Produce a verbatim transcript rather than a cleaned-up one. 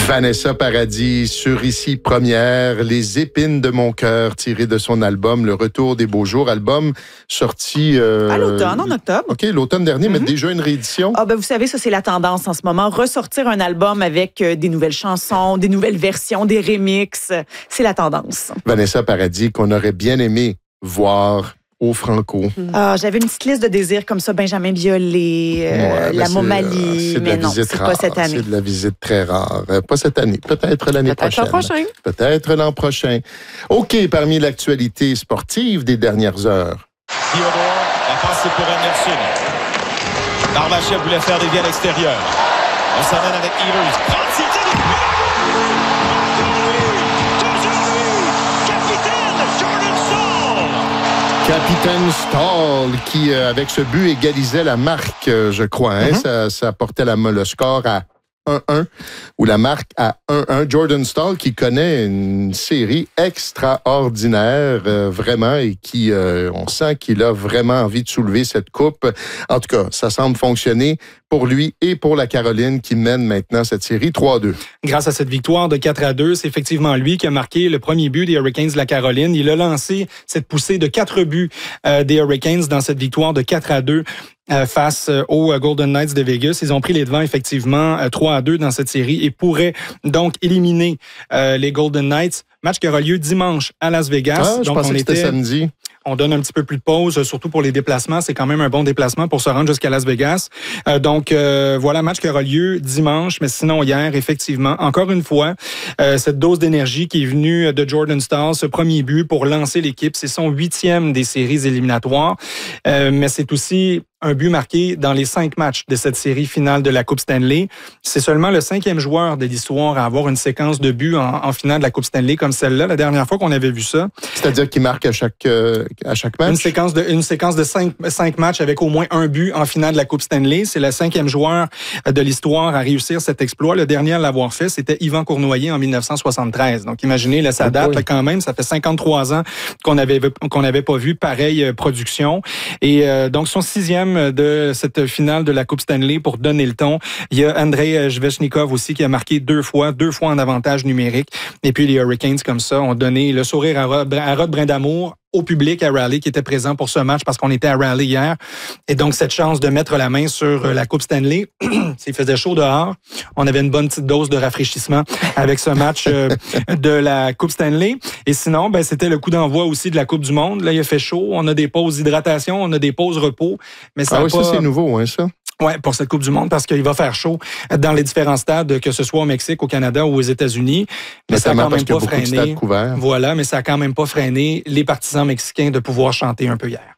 Vanessa Paradis sur Ici Première, Les épines de mon cœur, tiré de son album Le Retour des beaux jours, album sorti... Euh, à l'automne, en octobre. OK, l'automne dernier, mm-hmm. mais déjà une réédition. Ah ben vous savez, ça c'est la tendance en ce moment, ressortir un album avec euh, des nouvelles chansons, des nouvelles versions, des remixes, c'est la tendance. Vanessa Paradis, qu'on aurait bien aimé voir au Franco. Mm. Ah, j'avais une petite liste de désirs comme ça, Benjamin Biolay, euh, ouais, la c'est, Momalie, c'est mais non, c'est rare. Pas cette année. C'est de la visite très rare. Pas cette année, peut-être l'année peut-être prochaine. L'an prochain. Peut-être l'an prochain. OK, parmi l'actualité sportive des dernières heures. Theodore, la passe c'est pour Anderson. Darbachev voulait faire des vies à l'extérieur. On s'amène avec Evers. Capitaine Stahl, qui, euh, avec ce but, égalisait la marque, euh, je crois. Hein? Mm-hmm. Ça, ça portait la, le score à un un, ou la marque à un un. Jordan Stahl, qui connaît une série extraordinaire, euh, vraiment, et qui, euh, on sent qu'il a vraiment envie de soulever cette coupe. En tout cas, ça semble fonctionner pour lui et pour la Caroline, qui mène maintenant cette série trois à deux. Grâce à cette victoire de quatre à deux, c'est effectivement lui qui a marqué le premier but des Hurricanes de la Caroline. Il a lancé cette poussée de quatre buts euh, des Hurricanes dans cette victoire de quatre à deux. Euh, face euh, aux euh, Golden Knights de Vegas. Ils ont pris les devants, effectivement, euh, trois à deux dans cette série et pourraient donc éliminer euh, les Golden Knights. Match qui aura lieu dimanche à Las Vegas. Ah, je donc, pensais on que était... c'était samedi. On donne un petit peu plus de pause, surtout pour les déplacements. C'est quand même un bon déplacement pour se rendre jusqu'à Las Vegas. Euh, donc, euh, voilà, match qui aura lieu dimanche. Mais sinon, hier, effectivement, encore une fois, euh, cette dose d'énergie qui est venue de Jordan Stahl, ce premier but pour lancer l'équipe. C'est son huitième des séries éliminatoires. Euh, mais c'est aussi un but marqué dans les cinq matchs de cette série finale de la Coupe Stanley. C'est seulement le cinquième joueur de l'histoire à avoir une séquence de buts en, en finale de la Coupe Stanley comme celle-là. La dernière fois qu'on avait vu ça. C'est-à-dire qu'il marque à chaque, euh, à chaque match? Une séquence de, une séquence de cinq, cinq matchs avec au moins un but en finale de la Coupe Stanley. C'est le cinquième joueur de l'histoire à réussir cet exploit. Le dernier à l'avoir fait, c'était Yvan Cournoyer en dix-neuf cent soixante-treize. Donc, imaginez, là, ça date, là, quand même. Ça fait cinquante-trois ans qu'on avait, qu'on n'avait pas vu pareille production. Et euh, donc, son sixième de cette finale de la Coupe Stanley pour donner le ton. Il y a Andrei Svechnikov aussi qui a marqué deux fois, deux fois en avantage numérique. Et puis les Hurricanes, comme ça, ont donné le sourire à Rod, à Rod Brindamour, au public à Raleigh qui était présent pour ce match parce qu'on était à Raleigh hier. Et donc, cette chance de mettre la main sur la Coupe Stanley, il faisait chaud dehors. On avait une bonne petite dose de rafraîchissement avec ce match euh, de la Coupe Stanley. Et sinon, ben, c'était le coup d'envoi aussi de la Coupe du Monde. Là, il a fait chaud. On a des pauses d'hydratation, on a des pauses repos. Mais ça ah oui, pas... ça, c'est nouveau, hein, ça? Oui, pour cette Coupe du Monde, parce qu'il va faire chaud dans les différents stades, que ce soit au Mexique, au Canada ou aux États-Unis. Mais ça n'a quand même pas freiné. Voilà, mais ça n'a quand même pas freiné les partisans mexicains de pouvoir chanter un peu hier.